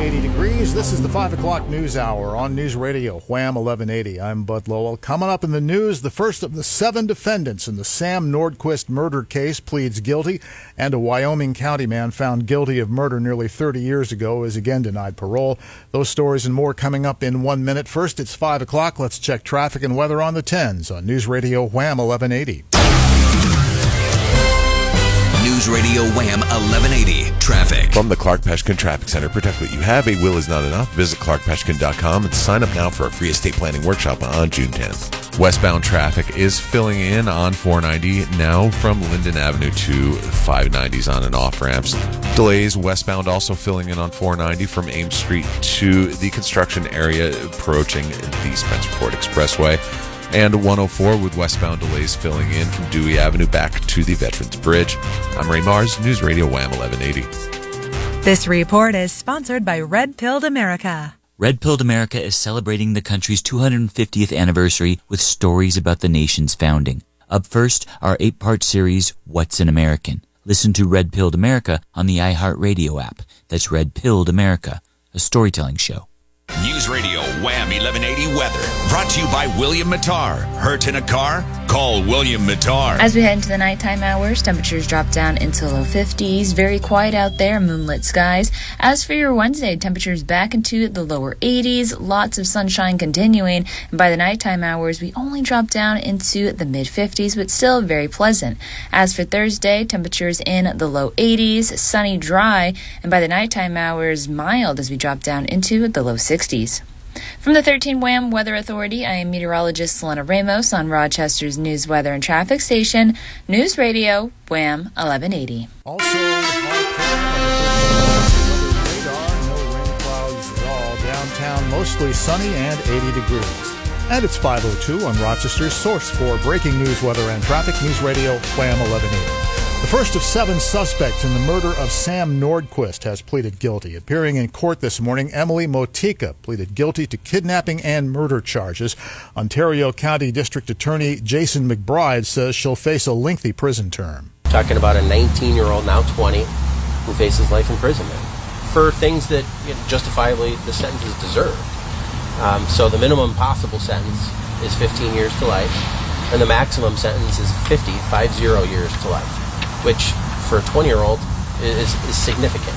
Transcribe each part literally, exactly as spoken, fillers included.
eighty degrees. This is the five o'clock news hour on News Radio, Wham eleven eighty. I'm Bud Lowell. Coming up in the news, the first of the seven defendants in the Sam Nordquist murder case pleads guilty, and a Wyoming County man found guilty of murder nearly thirty years ago is again denied parole. Those stories and more coming up in one minute. First, it's five o'clock. Let's check traffic and weather on the tens on News Radio, Wham eleven eighty. News Radio Wham eleven eighty traffic. From the Clark Peshkin Traffic Center, protect what you have. A will is not enough. Visit clark peshkin dot com and sign up now for a free estate planning workshop on June tenth. Westbound traffic is filling in on four ninety now from Linden Avenue to five nineties on and off ramps. Delays westbound also filling in on four ninety from Ames Street to the construction area approaching the Spencerport Expressway. And one oh four with westbound delays filling in from Dewey Avenue back to the Veterans Bridge. I'm Ray Mars, News Radio Wham eleven eighty. This report is sponsored by Red Pilled America. Red Pilled America is celebrating the country's two hundred fiftieth anniversary with stories about the nation's founding. Up first, our eight-part series, What's an American? Listen to Red Pilled America on the iHeartRadio app. That's Red Pilled America, a storytelling show. News Radio Wham eleven eighty weather. Brought to you by William Mattar. Hurt in a car? Call William Mattar. As we head into the nighttime hours, temperatures drop down into low fifties. Very quiet out there, moonlit skies. As for your Wednesday, temperatures back into the lower eighties. Lots of sunshine continuing. And by the nighttime hours, we only drop down into the mid fifties, but still very pleasant. As for Thursday, temperatures in the low eighties, sunny, dry. And by the nighttime hours, mild as we drop down into the low sixties. From the thirteen Wham Weather Authority, I am meteorologist Selena Ramos on Rochester's News, Weather, and Traffic Station, News Radio Wham eleven eighty. Also, radar, no rain clouds at all. Downtown, mostly sunny and eighty degrees. And it's five oh two on Rochester's source for breaking news, weather, and traffic, News Radio Wham eleven eighty. The first of seven suspects in the murder of Sam Nordquist has pleaded guilty. Appearing in court this morning, Emily Motika pleaded guilty to kidnapping and murder charges. Ontario County District Attorney Jason McBride says she'll face a lengthy prison term. Talking about a nineteen-year-old, now twenty, who faces life imprisonment for things that, you know, justifiably the sentences deserve. Um, so the minimum possible sentence is fifteen years to life, and the maximum sentence is fifty, five zero years to life, which for a twenty-year-old is, is significant.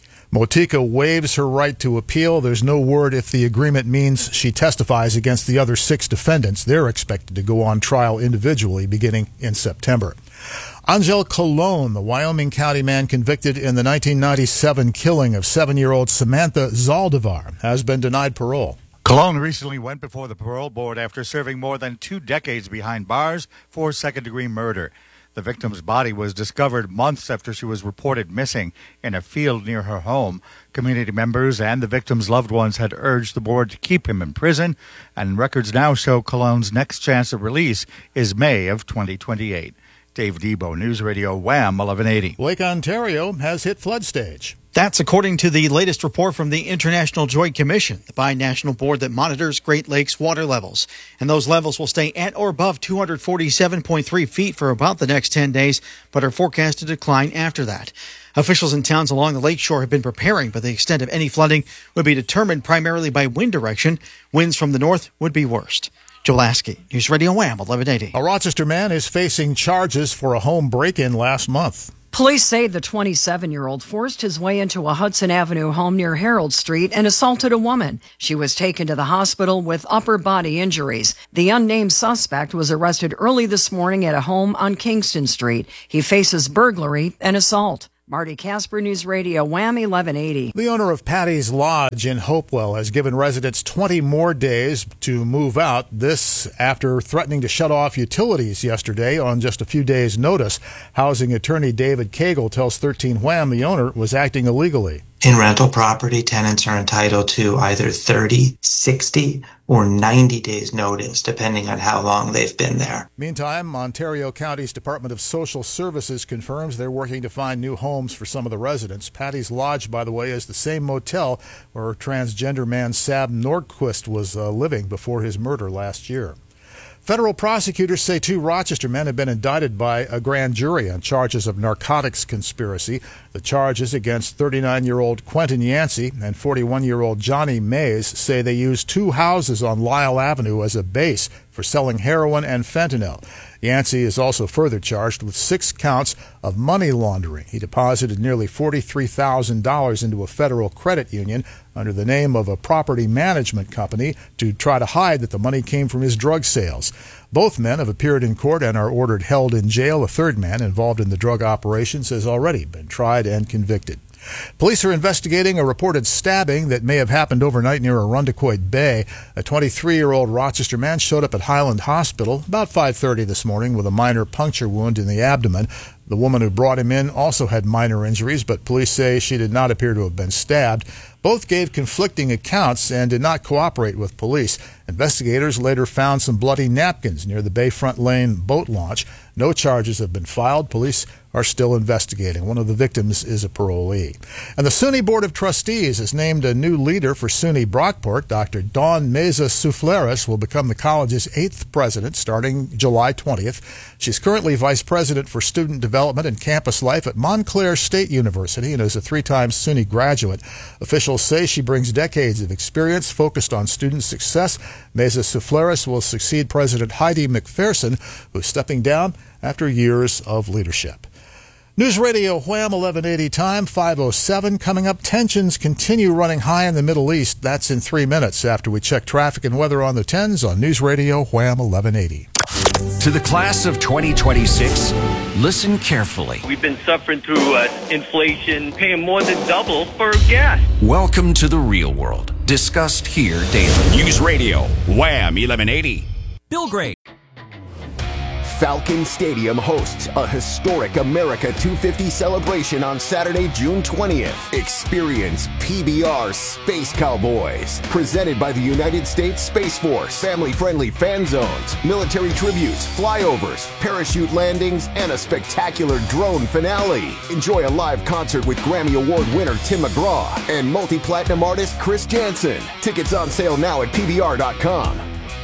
Motika waives her right to appeal. There's no word if the agreement means she testifies against the other six defendants. They're expected to go on trial individually beginning in September. Angel Colon, the Wyoming County man convicted in the nineteen ninety-seven killing of seven-year-old Samantha Zaldivar, has been denied parole. Colon recently went before the parole board after serving more than two decades behind bars for second-degree murder. The victim's body was discovered months after she was reported missing in a field near her home. Community members and the victim's loved ones had urged the board to keep him in prison, and records now show Colon's next chance of release is May of twenty twenty-eight. Dave Debo, News Radio Wham eleven eighty. Lake Ontario has hit flood stage. That's according to the latest report from the International Joint Commission, the binational board that monitors Great Lakes water levels. And those levels will stay at or above two hundred forty-seven point three feet for about the next ten days, but are forecast to decline after that. Officials in towns along the lakeshore have been preparing, but the extent of any flooding would be determined primarily by wind direction. Winds from the north would be worst. Joe Lasky, News Radio Wham eleven eighty. A Rochester man is facing charges for a home break-in last month. Police say the twenty-seven-year-old forced his way into a Hudson Avenue home near Harold Street and assaulted a woman. She was taken to the hospital with upper body injuries. The unnamed suspect was arrested early this morning at a home on Kingston Street. He faces burglary and assault. Marty Casper, News Radio Wham eleven eighty. The owner of Patty's Lodge in Hopewell has given residents twenty more days to move out. This after threatening to shut off utilities yesterday on just a few days' notice. Housing attorney David Cagle tells thirteen Wham the owner was acting illegally. In rental property, tenants are entitled to either thirty, sixty, or ninety days notice, depending on how long they've been there. Meantime, Ontario County's Department of Social Services confirms they're working to find new homes for some of the residents. Patty's Lodge, by the way, is the same motel where transgender man Sam Nordquist was uh, living before his murder last year. Federal prosecutors say two Rochester men have been indicted by a grand jury on charges of narcotics conspiracy. The charges against thirty-nine-year-old Quentin Yancey and forty-one-year-old Johnny Mays say they used two houses on Lyle Avenue as a base for selling heroin and fentanyl. Yancey is also further charged with six counts of money laundering. He deposited nearly forty-three thousand dollars into a federal credit union under the name of a property management company to try to hide that the money came from his drug sales. Both men have appeared in court and are ordered held in jail. A third man involved in the drug operations has already been tried and convicted. Police are investigating a reported stabbing that may have happened overnight near Arundecoit Bay. A twenty-three-year-old Rochester man showed up at Highland Hospital about five thirty this morning with a minor puncture wound in the abdomen. The woman who brought him in also had minor injuries, but police say she did not appear to have been stabbed. Both gave conflicting accounts and did not cooperate with police. Investigators later found some bloody napkins near the Bayfront Lane boat launch. No charges have been filed. Police are still investigating. One of the victims is a parolee. And the SUNY Board of Trustees has named a new leader for SUNY Brockport. Doctor Dawn Meza Soufleris will become the college's eighth president starting July twentieth. She's currently vice president for student development and campus life at Montclair State University and is a three-time SUNY graduate. Officials say she brings decades of experience focused on student success. Meza Soufleris will succeed President Heidi McPherson, who's stepping down after years of leadership. News Radio Wham eleven eighty time, five oh seven. Coming up, tensions continue running high in the Middle East. That's in three minutes after we check traffic and weather on the tens on News Radio Wham eleven eighty. To the class of twenty twenty-six, listen carefully. We've been suffering through uh, inflation, paying more than double for gas. Welcome to the real world, discussed here daily. News Radio Wham eleven eighty. Bill Gray. Falcon Stadium hosts a historic America two fifty celebration on Saturday, June twentieth. Experience P B R Space Cowboys, presented by the United States Space Force. Family-friendly fan zones, military tributes, flyovers, parachute landings, and a spectacular drone finale. Enjoy a live concert with Grammy Award winner Tim McGraw and multi-platinum artist Chris Jansen. Tickets on sale now at P B R dot com.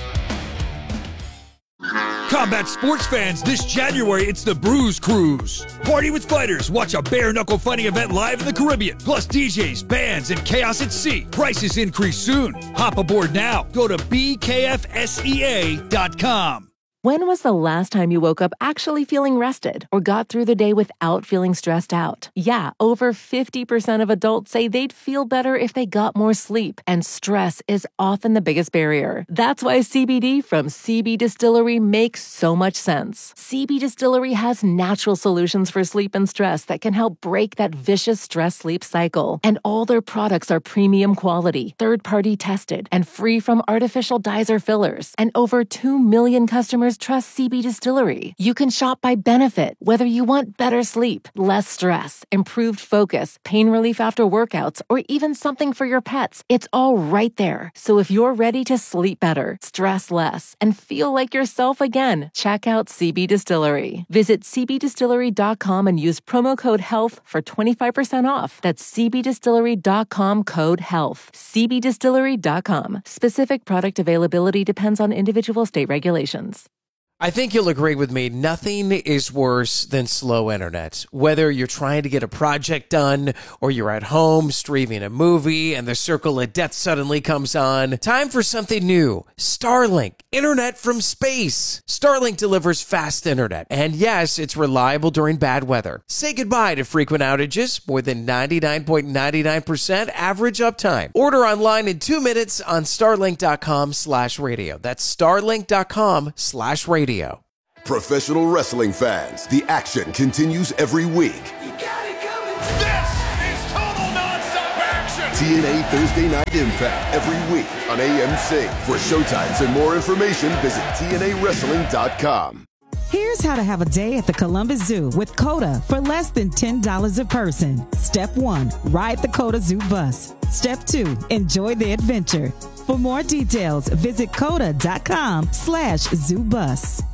Combat sports fans, this January it's the Bruise Cruise. Party with fighters, watch a bare-knuckle fighting event live in the Caribbean. Plus D Js, bands, and chaos at sea. Prices increase soon. Hop aboard now. Go to B K F S E A dot com. When was the last time you woke up actually feeling rested or got through the day without feeling stressed out? Yeah, over fifty percent of adults say they'd feel better if they got more sleep, and stress is often the biggest barrier. That's why C B D from C B Distillery makes so much sense. C B Distillery has natural solutions for sleep and stress that can help break that vicious stress-sleep cycle. And all their products are premium quality, third-party tested, and free from artificial dyes or fillers. And over two million customers trust C B Distillery. You can shop by benefit, whether you want better sleep, less stress, improved focus, pain relief after workouts, or even something for your pets. It's all right there. So if you're ready to sleep better, stress less, and feel like yourself again, check out C B Distillery. Visit C B distillery dot com and use promo code HEALTH for twenty-five percent off. That's C B distillery dot com code HEALTH. C B distillery dot com. Specific product availability depends on individual state regulations. I think you'll agree with me, nothing is worse than slow internet. Whether you're trying to get a project done or you're at home streaming a movie and the circle of death suddenly comes on, time for something new. Starlink, internet from space. Starlink delivers fast internet. And yes, it's reliable during bad weather. Say goodbye to frequent outages, more than ninety-nine point nine nine percent average uptime. Order online in two minutes on starlink dot com slash radio. That's starlink dot com slash radio. Professional wrestling fans, the action continues every week. You got it coming. This is total nonstop action. T N A Thursday Night Impact every week on A M C. For showtimes and more information, visit T N A wrestling dot com. Here's how to have a day at the Columbus Zoo with COTA for less than ten dollars a person. Step one, ride the COTA Zoo bus. Step two, enjoy the adventure. For more details, visit COTA dot com slash zoo bus.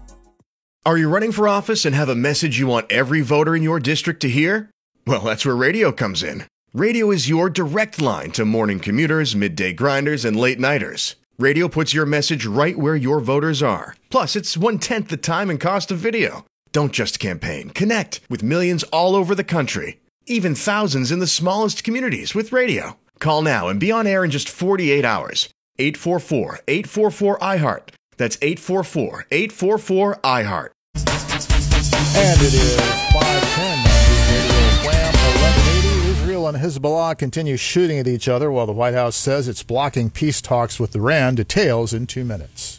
Are you running for office and have a message you want every voter in your district to hear? Well, that's where radio comes in. Radio is your direct line to morning commuters, midday grinders, and late nighters. Radio puts your message right where your voters are. Plus, it's one-tenth the time and cost of video. Don't just campaign. Connect with millions all over the country. Even thousands in the smallest communities with radio. Call now and be on air in just forty-eight hours. eight four four, eight four four, I heart. That's eight four four, eight four four, I heart. And it is five ten on Radio Wham eleven eighty. Israel and Hezbollah continue shooting at each other while the White House says it's blocking peace talks with Iran. Details in two minutes.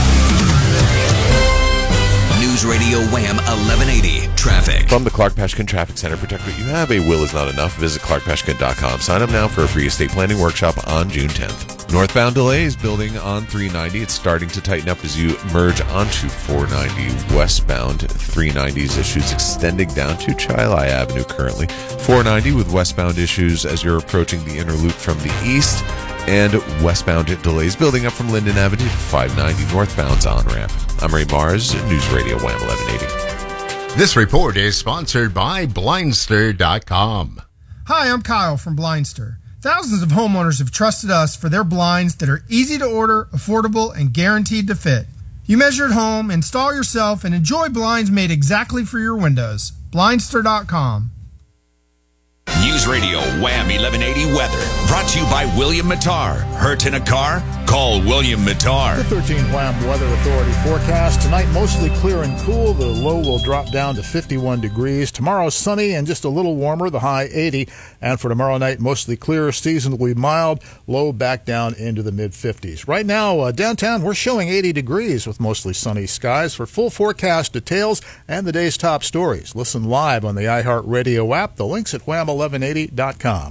News Radio Wham eleven eighty Traffic. From the Clark Pashkin Traffic Center, protect what you have. A will is not enough. Visit clark pashkin dot com. Sign up now for a free estate planning workshop on June tenth. Northbound delays building on three ninety. It's starting to tighten up as you merge onto four ninety. Westbound three ninety's issues extending down to Chilai Avenue currently. four ninety with westbound issues as you're approaching the inner loop from the east. And westbound delays building up from Linden Avenue to five ninety northbound's on-ramp. I'm Ray Mars, News Radio Wham eleven eighty. This report is sponsored by Blindster dot com. Hi, I'm Kyle from Blindster. Thousands of homeowners have trusted us for their blinds that are easy to order, affordable, and guaranteed to fit. You measure at home, install yourself, and enjoy blinds made exactly for your windows. Blindster dot com. News Radio Wham eleven eighty Weather. Brought to you by William Mattar. Hurt in a car? Call William Mattar. The thirteen Wham Weather Authority forecast. Tonight, mostly clear and cool. The low will drop down to fifty-one degrees. Tomorrow, sunny and just a little warmer. The high, eighty. And for tomorrow night, mostly clear, seasonably mild. Low back down into the mid-fifties. Right now, uh, downtown, we're showing eighty degrees with mostly sunny skies. For full forecast details and the day's top stories, listen live on the iHeartRadio app. The link's at wham eleven eighty dot com.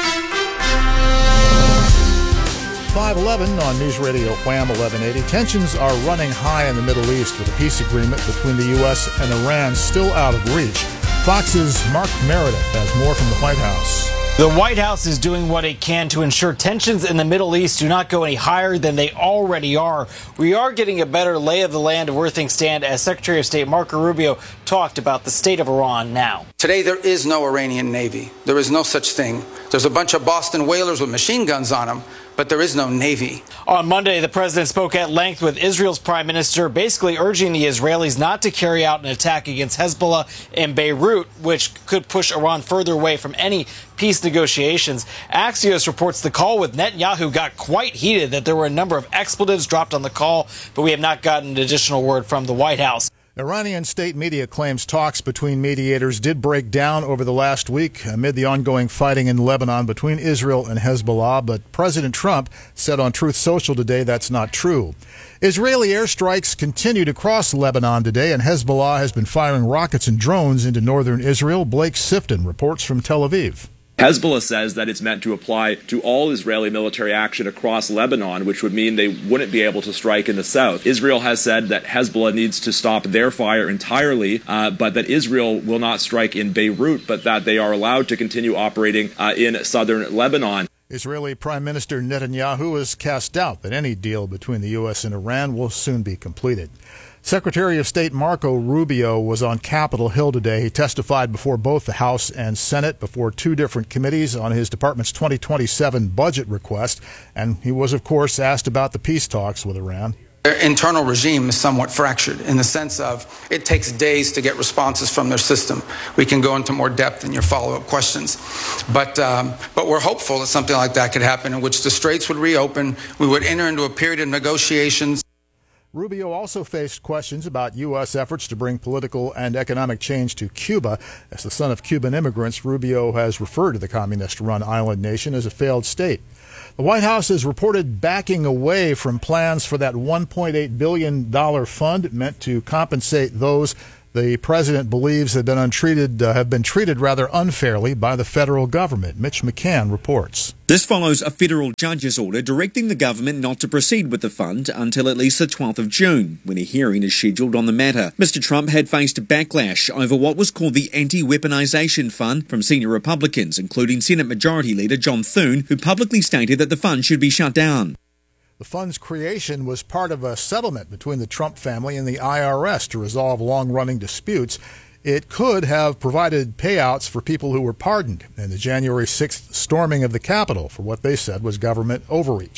five eleven on News Radio Wham eleven eighty. Tensions are running high in the Middle East with a peace agreement between the U S and Iran still out of reach. Fox's Mark Meredith has more from the White House. The White House is doing what it can to ensure tensions in the Middle East do not go any higher than they already are. We are getting a better lay of the land of where things stand as Secretary of State Marco Rubio talked about the state of Iran now. Today, there is no Iranian Navy. There is no such thing. There's a bunch of Boston whalers with machine guns on them, but there is no Navy. On Monday, the president spoke at length with Israel's prime minister, basically urging the Israelis not to carry out an attack against Hezbollah in Beirut, which could push Iran further away from any peace negotiations. Axios reports the call with Netanyahu got quite heated, that there were a number of expletives dropped on the call, but we have not gotten additional word from the White House. Iranian state media claims talks between mediators did break down over the last week amid the ongoing fighting in Lebanon between Israel and Hezbollah, but President Trump said on Truth Social today that's not true. Israeli airstrikes continued across Lebanon today, and Hezbollah has been firing rockets and drones into northern Israel. Blake Sifton reports from Tel Aviv. Hezbollah says that it's meant to apply to all Israeli military action across Lebanon, which would mean they wouldn't be able to strike in the south. Israel has said that Hezbollah needs to stop their fire entirely, uh, but that Israel will not strike in Beirut, but that they are allowed to continue operating uh, in southern Lebanon. Israeli Prime Minister Netanyahu has cast doubt that any deal between the U S and Iran will soon be completed. Secretary of State Marco Rubio was on Capitol Hill today. He testified before both the House and Senate, before two different committees on his department's twenty twenty-seven budget request, and he was, of course, asked about the peace talks with Iran. Their internal regime is somewhat fractured in the sense of it takes days to get responses from their system. We can go into more depth in your follow-up questions. But um, but we're hopeful that something like that could happen, in which the straits would reopen, we would enter into a period of negotiations. Rubio also faced questions about U S efforts to bring political and economic change to Cuba. As the son of Cuban immigrants, Rubio has referred to the communist-run island nation as a failed state. The White House has reported backing away from plans for that one point eight billion dollars fund meant to compensate those the president believes have been untreated, uh, have been treated rather unfairly by the federal government. Mitch McCann reports. This follows a federal judge's order directing the government not to proceed with the fund until at least the twelfth of June, when a hearing is scheduled on the matter. Mister Trump had faced backlash over what was called the Anti-Weaponization Fund from senior Republicans, including Senate Majority Leader John Thune, who publicly stated that the fund should be shut down. The fund's creation was part of a settlement between the Trump family and the I R S to resolve long-running disputes. It could have provided payouts for people who were pardoned in the January sixth storming of the Capitol for what they said was government overreach.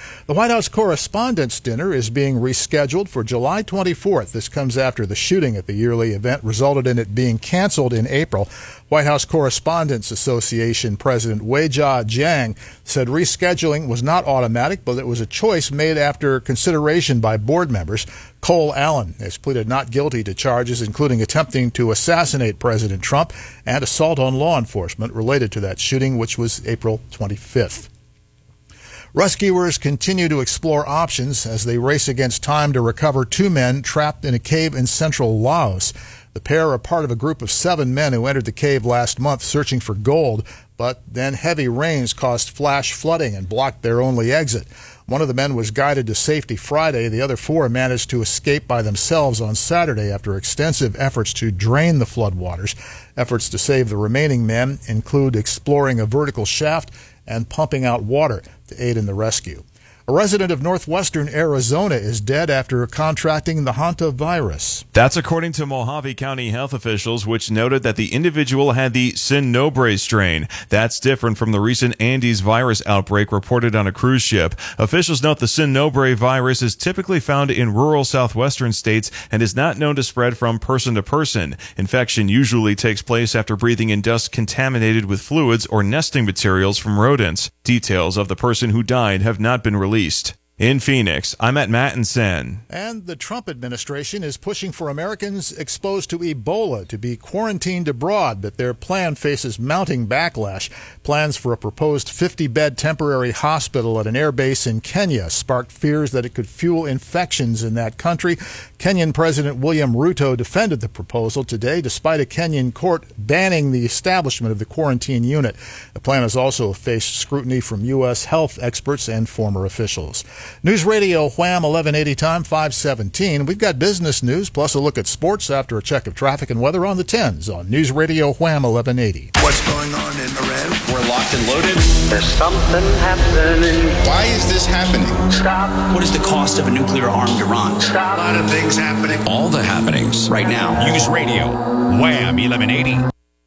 The White House Correspondents' Dinner is being rescheduled for July twenty-fourth. This comes after the shooting at the yearly event resulted in it being canceled in April. White House Correspondents Association President Weijia Jiang said rescheduling was not automatic, but it was a choice made after consideration by board members. Cole Allen has pleaded not guilty to charges including attempting to assassinate President Trump and assault on law enforcement related to that shooting, which was April twenty-fifth. Rescuers continue to explore options as they race against time to recover two men trapped in a cave in central Laos. The pair are part of a group of seven men who entered the cave last month searching for gold, but then heavy rains caused flash flooding and blocked their only exit. One of the men was guided to safety Friday. The other four managed to escape by themselves on Saturday after extensive efforts to drain the floodwaters. Efforts to save the remaining men include exploring a vertical shaft and pumping out water to aid in the rescue. A resident of northwestern Arizona is dead after contracting the hantavirus. That's according to Mojave County health officials, which noted that the individual had the Cinnobre strain. That's different from the recent Andes virus outbreak reported on a cruise ship. Officials note the Cinnobre virus is typically found in rural southwestern states and is not known to spread from person to person. Infection usually takes place after breathing in dust contaminated with fluids or nesting materials from rodents. Details of the person who died have not been released. In Phoenix, I'm at Matt and Sen. And the Trump administration is pushing for Americans exposed to Ebola to be quarantined abroad, but their plan faces mounting backlash. Plans for a proposed fifty-bed temporary hospital at an air base in Kenya sparked fears that it could fuel infections in that country. Kenyan President William Ruto defended the proposal today, despite a Kenyan court banning the establishment of the quarantine unit. The plan has also faced scrutiny from U S health experts and former officials. News Radio Wham eleven eighty time, five seventeen. We've got business news plus a look at sports after a check of traffic and weather on the tens on News Radio Wham eleven eighty. What's going on in Iran? We're locked and loaded. There's something happening. Why is this happening? Stop. What is the cost of a nuclear-armed Iran? Stop. A lot of things happening. All the happenings right now. News Radio Wham eleven eighty.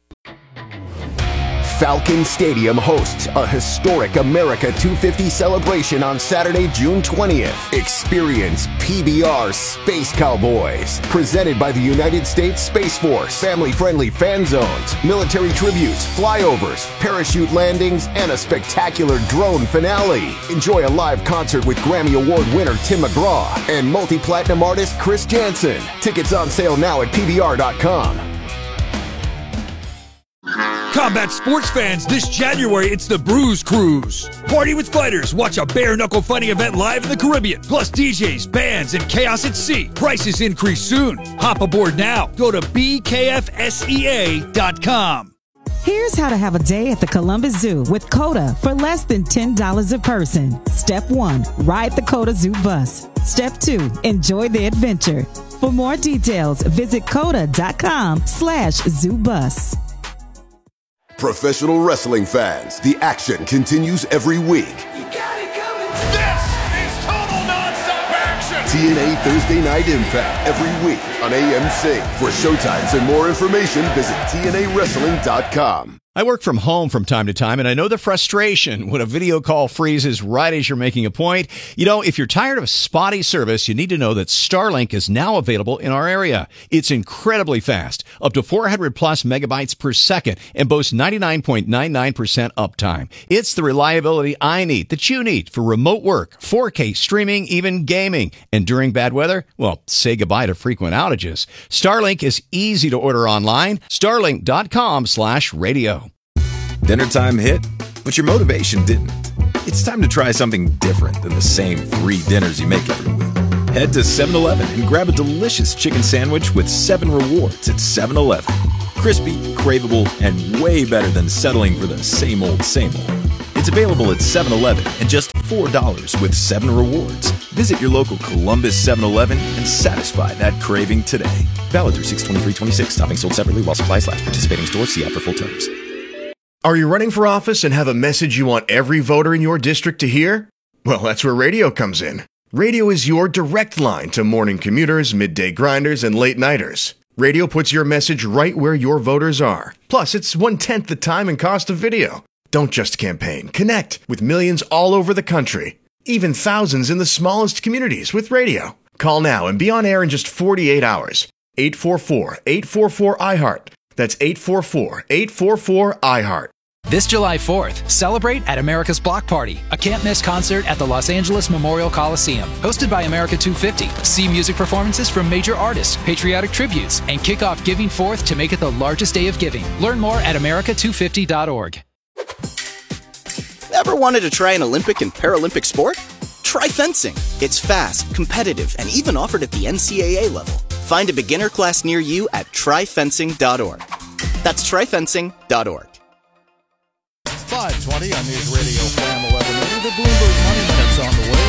Falcon Stadium hosts a historic America two fifty celebration on Saturday, June twentieth. Experience P B R Space Cowboys, presented by the United States Space Force. Family-friendly fan zones, military tributes, flyovers, parachute landings, and a spectacular drone finale. Enjoy a live concert with Grammy Award winner Tim McGraw and multi-platinum artist Chris Jansen. Tickets on sale now at P B R dot com. Combat sports fans, this January, it's the Bruise Cruise. Party with fighters, watch a bare-knuckle fighting event live in the Caribbean. Plus D Js, bands, and chaos at sea. Prices increase soon. Hop aboard now. Go to B K F S E A dot com. Here's how to have a day at the Columbus Zoo with COTA for less than ten dollars a person. Step one, ride the COTA Zoo bus. Step two, enjoy the adventure. For more details, visit COTA dot com slash zoo bus. Professional wrestling fans, the action continues every week. You got it coming. This is total nonstop action. T N A Thursday Night Impact every week on A M C. For showtimes and more information, visit T N A wrestling dot com. I work from home from time to time, and I know the frustration when a video call freezes right as you're making a point. You know, if you're tired of spotty service, you need to know that Starlink is now available in our area. It's incredibly fast, up to four hundred plus megabytes per second, and boasts ninety-nine point nine nine percent uptime. It's the reliability I need, that you need, for remote work, four K streaming, even gaming. And during bad weather, well, say goodbye to frequent outages. Starlink is easy to order online. Starlink dot com slash radio. Dinner time hit, but your motivation didn't. It's time to try something different than the same three dinners you make every week. Head to seven eleven and grab a delicious chicken sandwich with seven rewards at seven eleven. Crispy, craveable, and way better than settling for the same old, same old. It's available at seven eleven and just four dollars with seven rewards. Visit your local Columbus seven eleven and satisfy that craving today. Valid through six twenty-three twenty-six. Topping sold separately while supplies last. Participating stores, see app for full terms. Are you running for office and have a message you want every voter in your district to hear? Well, that's where radio comes in. Radio is your direct line to morning commuters, midday grinders, and late nighters. Radio puts your message right where your voters are. Plus, it's one-tenth the time and cost of video. Don't just campaign. Connect with millions all over the country. even thousands in the smallest communities with radio. Call now and be on air in just forty-eight hours. eight four four, eight four four, I heart. That's eight four four, eight four four, I heart. This July fourth, celebrate at America's Block Party, a can't-miss concert at the Los Angeles Memorial Coliseum. Hosted by America two fifty, see music performances from major artists, patriotic tributes, and kick off Giving Forth to make it the largest day of giving. Learn more at America two fifty dot org. Ever wanted to try an Olympic and Paralympic sport? Try fencing. It's fast, competitive, and even offered at the N C A A level. Find a beginner class near you at try fencing dot org. That's try fencing dot org. five twenty on News Radio Wham eleven eighty. The Bloomberg Money Minute's on the way.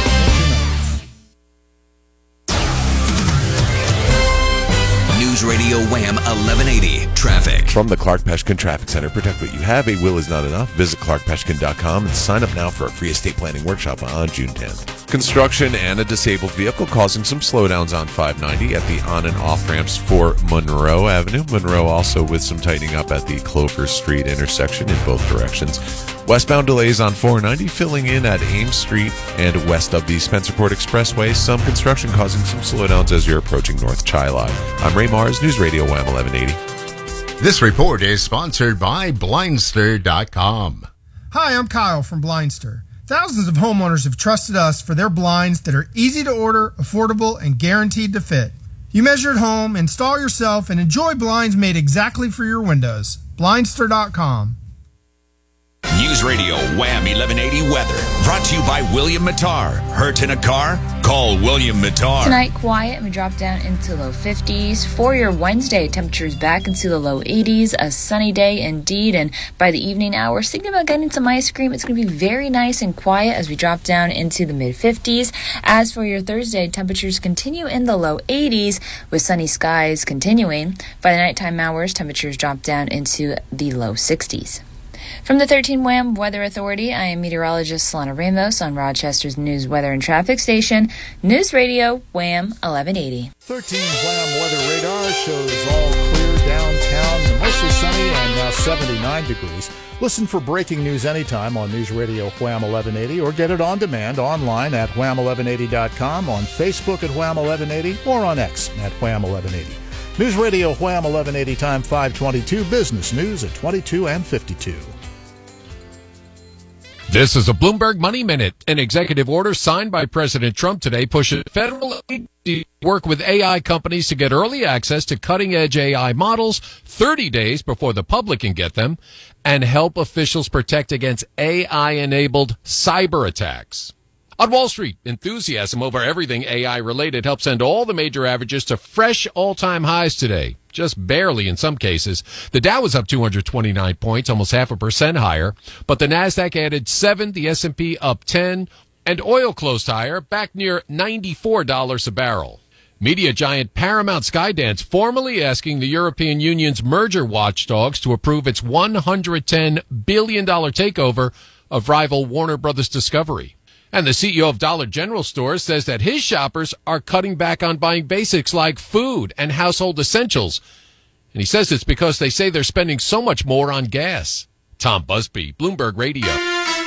News Radio Wham eleven eighty Traffic. From the Clark Peshkin Traffic Center, protect what you have. A will is not enough. Visit clark peshkin dot com and sign up now for a free estate planning workshop on June tenth. Construction and a disabled vehicle causing some slowdowns on five ninety at the on and off ramps for Monroe Avenue. Monroe also with some tightening up at the Clover Street intersection in both directions. Westbound delays on four ninety filling in at Ames Street and west of the Spencerport Expressway. Some construction causing some slowdowns as you're approaching North Chili. I'm Ray Mars, News Radio Wham eleven eighty. This report is sponsored by blindster dot com. Hi, I'm Kyle from Blindster. Thousands of homeowners have trusted us for their blinds that are easy to order, affordable, and guaranteed to fit. You measure at home, install yourself, and enjoy blinds made exactly for your windows. blindster dot com. News Radio Wham eleven eighty Weather. Brought to you by William Mattar. Hurt in a car? Call William Mattar. Tonight, quiet and we drop down into low fifties. For your Wednesday, temperatures back into the low eighties. A sunny day indeed. And by the evening hours, thinking about getting some ice cream. It's going to be very nice and quiet as we drop down into the mid fifties. As for your Thursday, temperatures continue in the low eighties with sunny skies continuing. By the nighttime hours, temperatures drop down into the low sixties. From the thirteen Wham Weather Authority, I am meteorologist Solana Ramos on Rochester's News, Weather, and Traffic Station, News Radio Wham eleven eighty. thirteen Wham Weather Radar shows all clear downtown, mostly sunny and now seventy-nine degrees. Listen for breaking news anytime on News Radio Wham eleven eighty or get it on demand online at wham eleven eighty dot com, on Facebook at Wham eleven eighty, or on X at Wham eleven eighty. News Radio Wham eleven eighty, time five twenty-two, business news at twenty-two and fifty-two. This is a Bloomberg Money Minute. An executive order signed by President Trump today pushes federal aid to work with A I companies to get early access to cutting-edge A I models thirty days before the public can get them and help officials protect against A I-enabled cyber attacks. On Wall Street, enthusiasm over everything A I-related helped send all the major averages to fresh all-time highs today, just barely in some cases. The Dow was up two hundred twenty-nine points, almost half a percent higher, but the Nasdaq added seven, the S and P up ten, and oil closed higher, back near ninety-four dollars a barrel. Media giant Paramount Skydance formally asking the European Union's merger watchdogs to approve its one hundred ten billion dollars takeover of rival Warner Brothers Discovery. And the C E O of Dollar General Stores says that his shoppers are cutting back on buying basics like food and household essentials. And he says it's because they say they're spending so much more on gas. Tom Busby, Bloomberg Radio. And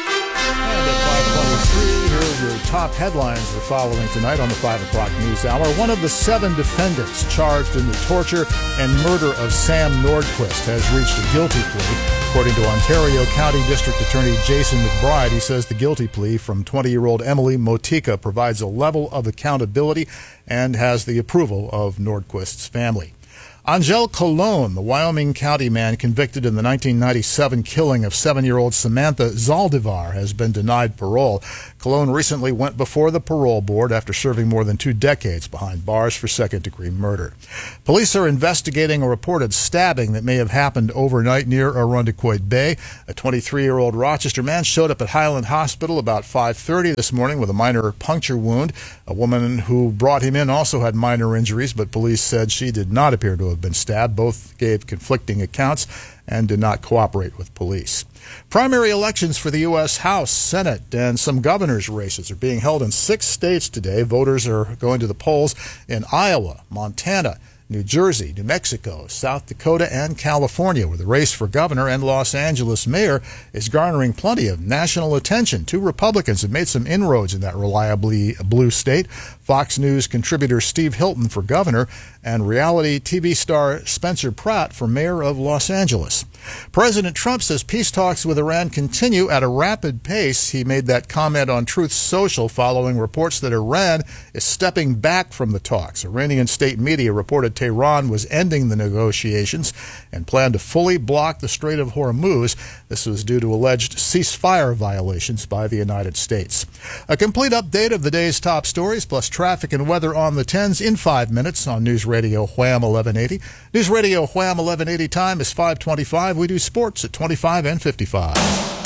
at five twenty-three, here are your top headlines we're following tonight on the five o'clock news hour. One of the seven defendants charged in the torture and murder of Sam Nordquist has reached a guilty plea. According to Ontario County District Attorney Jason McBride, he says the guilty plea from twenty-year-old Emily Motika provides a level of accountability and has the approval of Nordquist's family. Angel Colon, the Wyoming County man convicted in the nineteen ninety-seven killing of seven-year-old Samantha Zaldivar, has been denied parole. Colon recently went before the parole board after serving more than two decades behind bars for second-degree murder. Police are investigating a reported stabbing that may have happened overnight near Arundecoit Bay. A twenty-three-year-old Rochester man showed up at Highland Hospital about five thirty this morning with a minor puncture wound. A woman who brought him in also had minor injuries, but police said she did not appear to have been stabbed. Both gave conflicting accounts and did not cooperate with police. Primary elections for the U S House, Senate, and some governor's races are being held in six states today. Voters are going to the polls in Iowa, Montana, New Jersey, New Mexico, South Dakota, and California, where the race for governor and Los Angeles mayor is garnering plenty of national attention. Two Republicans have made some inroads in that reliably blue state. Fox News contributor Steve Hilton for governor and reality T V star Spencer Pratt for mayor of Los Angeles. President Trump says peace talks with Iran continue at a rapid pace. He made that comment on Truth Social following reports that Iran is stepping back from the talks. Iranian state media reported Tehran was ending the negotiations and planned to fully block the Strait of Hormuz. This was due to alleged ceasefire violations by the United States. A complete update of the day's top stories, plus traffic and weather on the tens in five minutes on News Radio Wham eleven eighty. News Radio Wham eleven eighty time is five twenty-five. We do sports at twenty-five and fifty-five.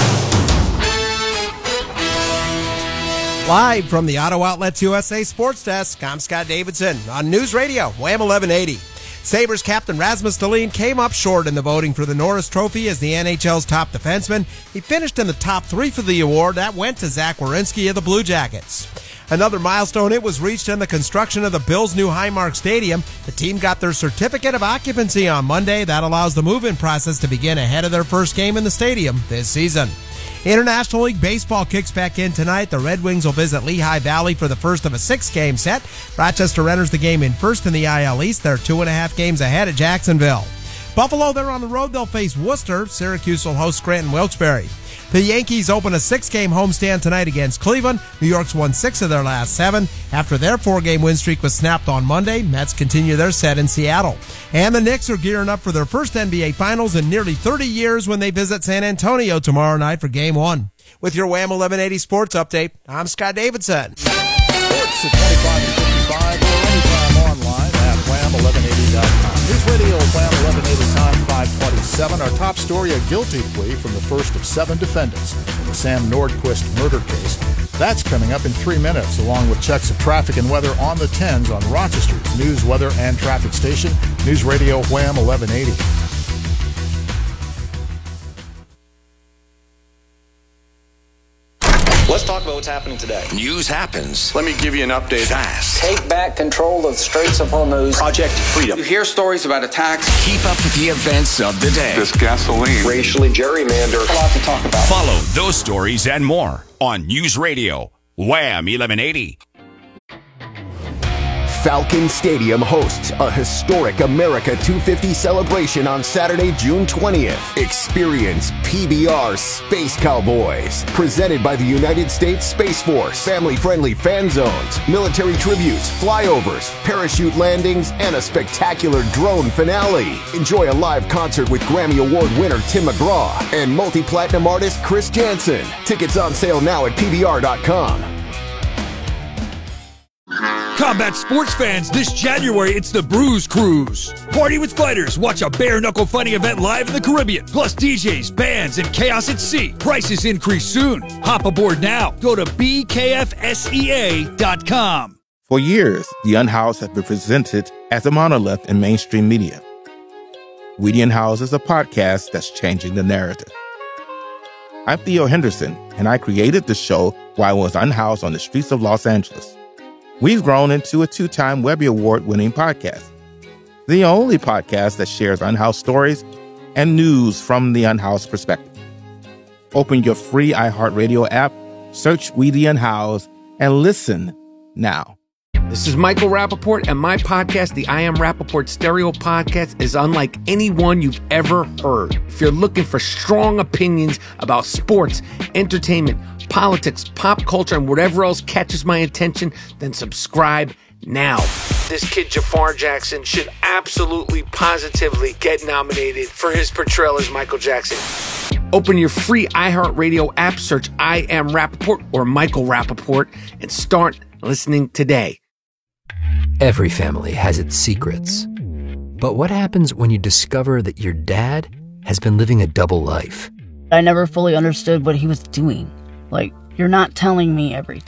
Live from the Auto Outlets U S A Sports Desk, I'm Scott Davidson on News Radio Wham eleven eighty. Sabres captain Rasmus Dahlin came up short in the voting for the Norris Trophy as the N H L's top defenseman. He finished in the top three for the award. That went to Zach Werenski of the Blue Jackets. Another milestone, it was reached in the construction of the Bills' new Highmark Stadium. The team got their certificate of occupancy on Monday. That allows the move-in process to begin ahead of their first game in the stadium this season. International League Baseball kicks back in tonight. The Red Wings will visit Lehigh Valley for the first of a six-game set. Rochester enters the game in first in the I L East. They're two and a half games ahead of Jacksonville. Buffalo, they're on the road. They'll face Worcester. Syracuse will host Scranton Wilkes-Barre. The Yankees open a six-game homestand tonight against Cleveland. New York's won six of their last seven. After their four-game win streak was snapped on Monday, Mets continue their set in Seattle. And the Knicks are gearing up for their first N B A Finals in nearly thirty years when they visit San Antonio tomorrow night for Game one. With your Wham eleven eighty Sports Update, I'm Scott Davidson. Sports at twenty-five and fifty-five or anytime online at wham eleven eighty dot com. News Radio Wham eleven eighty time five twenty-seven. Our top story, a guilty plea from the first of seven defendants in the Sam Nordquist murder case. That's coming up in three minutes, along with checks of traffic and weather on the tens on Rochester's news, weather, and traffic station, News Radio Wham eleven eighty. Let's talk about what's happening today. News happens. Let me give you an update. Fast. Take back control of the Straits of Hormuz. Project Freedom. You hear stories about attacks. Keep up with the events of the day. This gasoline. Racially gerrymandered. A lot to talk about. Follow those stories and more on News Radio Wham eleven eighty. Falcon Stadium hosts a historic America two fifty celebration on Saturday, June twentieth. Experience P B R Space Cowboys, presented by the United States Space Force. Family-friendly fan zones, military tributes, flyovers, parachute landings, and a spectacular drone finale. Enjoy a live concert with Grammy Award winner Tim McGraw and multi-platinum artist Chris Jansen. Tickets on sale now at P B R dot com. Combat sports fans, this January it's the Bruise Cruise. Party with fighters, watch a bare-knuckle fighting event live in the Caribbean. Plus D Js, bands, and chaos at sea. Prices increase soon. Hop aboard now. Go to B K F S E A dot com. For years, The Unhoused has been presented as a monolith in mainstream media. We The Unhoused is a podcast that's changing the narrative. I'm Theo Henderson, and I created the show while I was unhoused on the streets of Los Angeles. We've grown into a two-time Webby Award-winning podcast, the only podcast that shares unhoused stories and news from the unhoused perspective. Open your free iHeartRadio app, search We the Unhoused, and listen now. This is Michael Rappaport, and my podcast, the I Am Rappaport Stereo Podcast, is unlike any one you've ever heard. If you're looking for strong opinions about sports, entertainment, politics, pop culture, and whatever else catches my attention, then subscribe now. This kid Jafar Jackson should absolutely, positively get nominated for his portrayal as Michael Jackson. Open your free iHeartRadio app, search I Am Rappaport or Michael Rappaport, and start listening today. Every family has its secrets. But what happens when you discover that your dad has been living a double life? I never fully understood what he was doing. Like, you're not telling me everything.